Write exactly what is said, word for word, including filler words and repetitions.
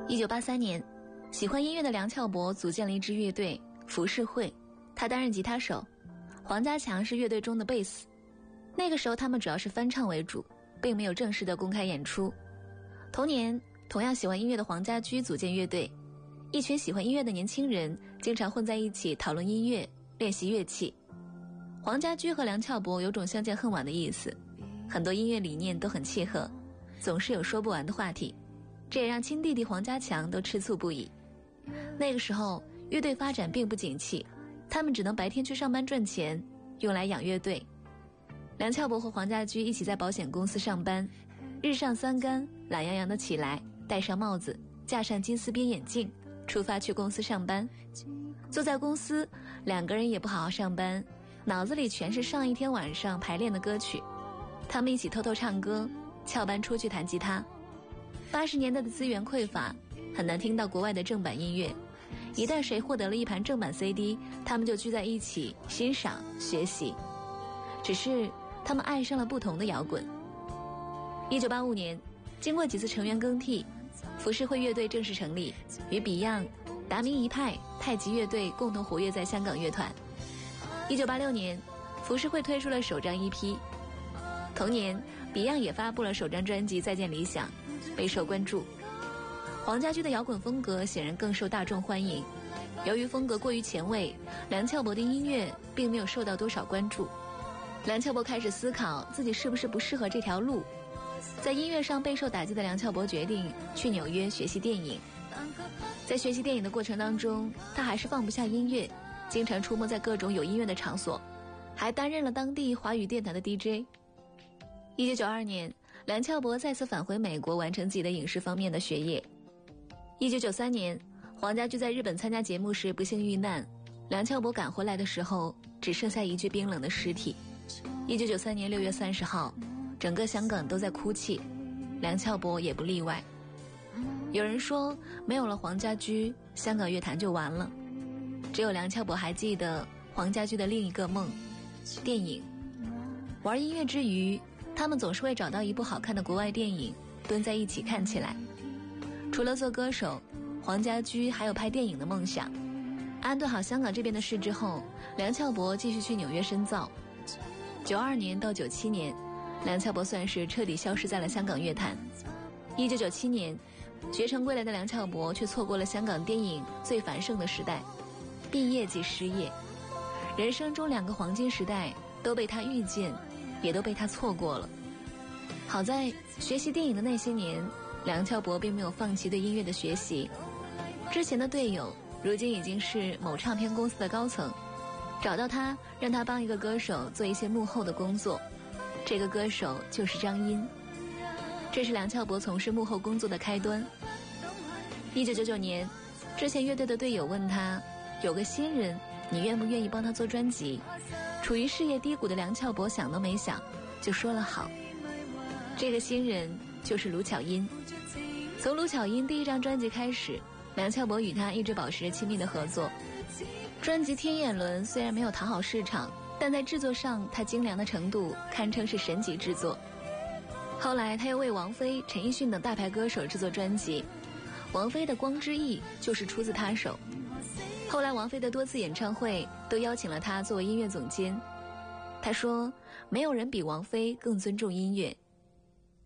一九八三年，喜欢音乐的梁翘柏组建了一支乐队浮世绘，他担任吉他手，黄家强是乐队中的贝斯。那个时候他们主要是翻唱为主，并没有正式的公开演出。同年，同样喜欢音乐的黄家驹组建乐队，一群喜欢音乐的年轻人经常混在一起讨论音乐，练习乐器。黄家驹和梁翘柏有种相见恨晚的意思，很多音乐理念都很契合，总是有说不完的话题，这也让亲弟弟黄家强都吃醋不已。那个时候乐队发展并不景气，他们只能白天去上班赚钱，用来养乐队。梁翘柏和黄家驹一起在保险公司上班，日上三竿，懒洋洋的起来，戴上帽子，架上金丝边眼镜，出发去公司上班。坐在公司，两个人也不好好上班，脑子里全是上一天晚上排练的歌曲。他们一起偷偷唱歌，翘班出去弹吉他。八十年代的资源匮乏，很难听到国外的正版音乐。一旦谁获得了一盘正版 C D， 他们就聚在一起欣赏学习。只是他们爱上了不同的摇滚。一九八五年，经过几次成员更替，浮世绘乐队正式成立，与 Beyond、达明一派、太极乐队共同活跃在香港乐团。一九八六年，浮世绘推出了首张 E P。同年， Beyond 也发布了首张专辑《再见理想》，备受关注。黄家驹的摇滚风格显然更受大众欢迎，由于风格过于前卫，梁翘柏的音乐并没有受到多少关注。梁翘柏开始思考自己是不是不适合这条路。在音乐上备受打击的梁翘柏决定去纽约学习电影。在学习电影的过程当中，他还是放不下音乐，经常出没在各种有音乐的场所，还担任了当地华语电台的 D J。 一九九二年，梁翘柏再次返回美国，完成自己的影视方面的学业。一九九三年，黄家驹在日本参加节目时不幸遇难，梁翘柏赶回来的时候只剩下一具冰冷的尸体。一九九三年六月三十号，整个香港都在哭泣，梁翘柏也不例外。有人说，没有了黄家驹，香港乐坛就完了。只有梁翘柏还记得黄家驹的另一个梦，电影。玩音乐之余，他们总是会找到一部好看的国外电影，蹲在一起看起来。除了做歌手，黄家驹还有拍电影的梦想。安顿好香港这边的事之后，梁翘柏继续去纽约深造。九二年到九七年，梁翘柏算是彻底消失在了香港乐坛。一九九七年，学成归来的梁翘柏却错过了香港电影最繁盛的时代，毕业即失业。人生中两个黄金时代都被他遇见，也都被他错过了。好在学习电影的那些年，梁翘柏并没有放弃对音乐的学习。之前的队友如今已经是某唱片公司的高层，找到他，让他帮一个歌手做一些幕后的工作。这个歌手就是张殷，这是梁翘柏从事幕后工作的开端。一九九九年，之前乐队的队友问他，有个新人，你愿不愿意帮他做专辑？处于事业低谷的梁翘柏想都没想，就说了好。这个新人就是卢巧音。从卢巧音第一张专辑开始，梁翘柏与他一直保持着亲密的合作。专辑《天眼轮》虽然没有讨好市场，但在制作上他精良的程度堪称是神级制作。后来他又为王菲、陈奕迅等大牌歌手制作专辑，王菲的《光之翼》就是出自他手。后来王菲的多次演唱会都邀请了他作为音乐总监。他说，没有人比王菲更尊重音乐，